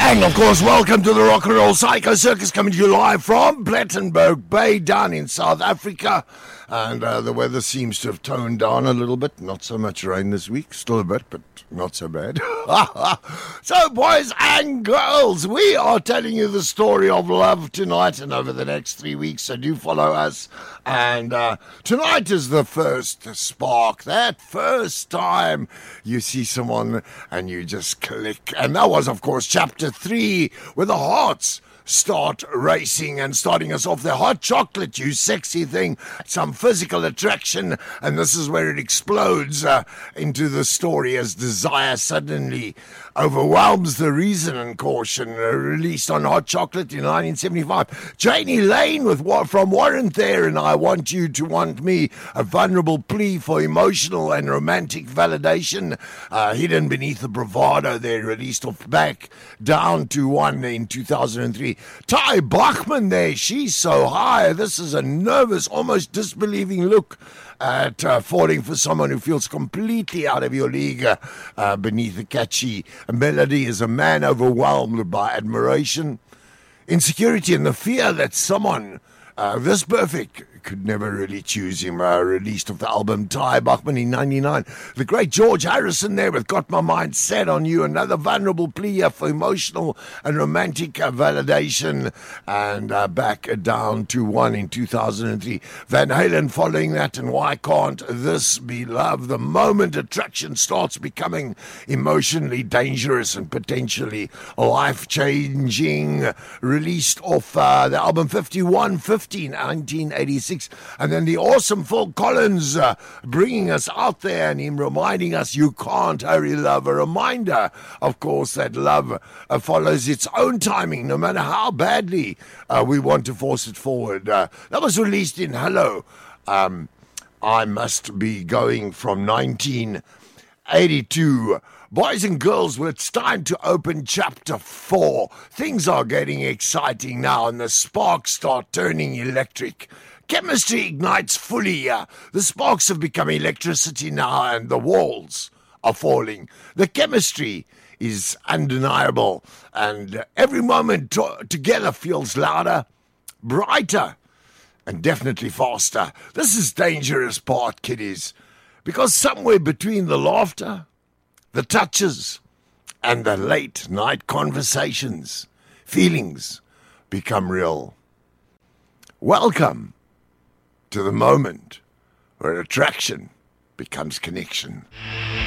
Bang! Of course, welcome to the Rock and Roll Psycho Circus, coming to you live from Plettenberg Bay down in South Africa. And the weather seems to have toned down a little bit. Not so much rain this week. Still a bit, but not so bad. So, boys and girls, we are telling you the story of love tonight and over the next 3 weeks. So do follow us. And tonight is the first spark. That first time you see someone and you just click. And that was, of course, chapter 3, where the hearts start racing and starting us off. The hot chocolate, you sexy thing, some physical attraction, and this is where it explodes into the story as desire suddenly overwhelms the reason and caution. Released on Hot Chocolate in 1975. Janie Lane from Warren there, and I Want You to Want Me, a vulnerable plea for emotional and romantic validation, hidden beneath the bravado there, released off Back Down to One in 2003. Ty Bachman there, She's So High. This is a nervous, almost disbelieving look at falling for someone who feels completely out of your league beneath the catchy melody. Is a man overwhelmed by admiration, insecurity, and the fear that someone this perfect could never really choose him. Released off the album Ty Bachman in 99. The great George Harrison there with Got My Mind Set on You. Another vulnerable plea for emotional and romantic validation. And Back Down to One in 2003. Van Halen following that, and Why Can't This Be Love? The moment attraction starts becoming emotionally dangerous and potentially life-changing. Released off the album 5150 in 1986. And then the awesome Phil Collins bringing us out there and him reminding us you can't hurry love. A reminder, of course, that love follows its own timing, no matter how badly we want to force it forward. That was released in Hello, I Must Be Going from 1982. Boys and girls, well, it's time to open chapter 4. Things are getting exciting now, and the sparks start turning electric. Chemistry ignites fully. The sparks have become electricity now, and the walls are falling. The chemistry is undeniable, and every moment together feels louder, brighter, and definitely faster. This is dangerous part, kiddies, because somewhere between the laughter, the touches, and the late night conversations, feelings become real. Welcome to the moment where attraction becomes connection.